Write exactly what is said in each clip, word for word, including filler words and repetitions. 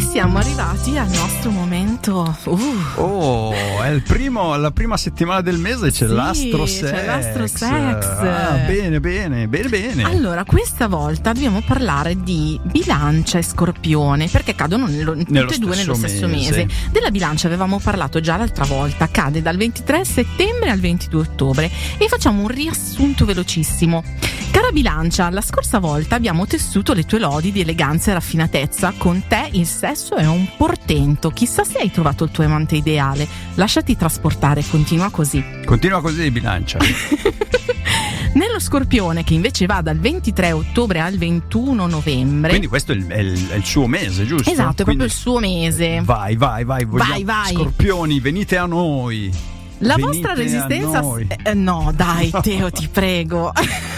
siamo arrivati al nostro momento. Uh. Oh, è il primo, la prima settimana del mese, c'è sì, l'astro sex. C'è l'astro sex. Ah, bene, bene, bene, bene. Allora, questa volta dobbiamo parlare di Bilancia e Scorpione, perché cadono nello, tutte e due nello stesso mese. mese. Della Bilancia avevamo parlato già l'altra volta, cade dal ventitré settembre al ventidue ottobre e facciamo un riassunto velocissimo. Cara Bilancia, la scorsa volta abbiamo tessuto le tue lodi di eleganza e raffinatezza. Con te il sesso è un portento. Chissà se hai trovato il tuo amante ideale. Lasciati trasportare, continua così. Continua così, Bilancia. Nello Scorpione, che invece va dal ventitré ottobre al ventuno novembre. Quindi questo è il, è il, è il suo mese, giusto? Esatto, è Quindi proprio il suo mese. Vai, vai, vai. Vai, vai. Scorpioni, venite a noi. La venite vostra resistenza. Eh, no, dai, no. Teo, ti prego.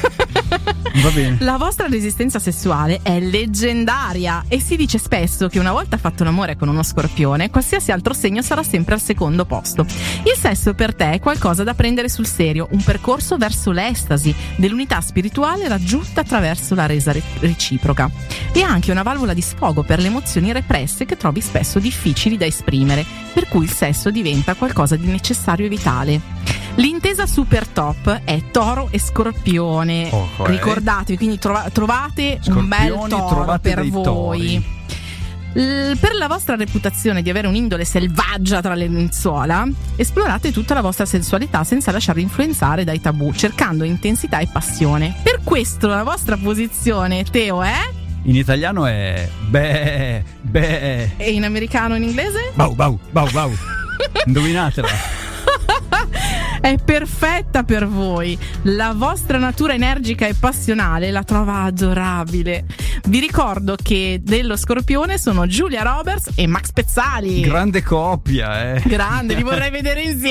Va bene. La vostra resistenza sessuale è leggendaria e si dice spesso che una volta fatto l'amore con uno scorpione, qualsiasi altro segno sarà sempre al secondo posto. Il sesso per te è qualcosa da prendere sul serio, un percorso verso l'estasi dell'unità spirituale raggiunta attraverso la resa reciproca. E anche una valvola di sfogo per le emozioni represse che trovi spesso difficili da esprimere, per cui il sesso diventa qualcosa di necessario e vitale. L'intesa super top è Toro e Scorpione. Oh, eh. Ricordatevi, quindi trova- trovate Scorpioni, un bel toro trovate per dei voi. tori. L- per la vostra reputazione di avere un'indole selvaggia tra le lenzuola, esplorate tutta la vostra sensualità senza lasciarvi influenzare dai tabù, cercando intensità e passione. Per questo la vostra posizione, Teo, è? In italiano è beh, beh. E in americano, in inglese? Bau, bau, bau, bau. Indovinatela. È perfetta per voi. La vostra natura energica e passionale la trova adorabile. Vi ricordo che dello Scorpione sono Giulia Roberts e Max Pezzali. Grande coppia, eh. Grande, li vorrei vedere insieme.